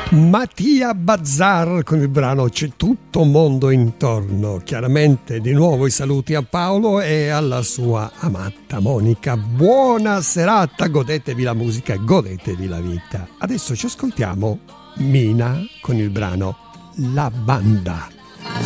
Mattia Bazzar con il brano C'è tutto mondo intorno. Chiaramente di nuovo i saluti a Paolo e alla sua amata Monica. Buona serata, godetevi la musica, godetevi la vita. Adesso ci ascoltiamo Mina con il brano La Banda.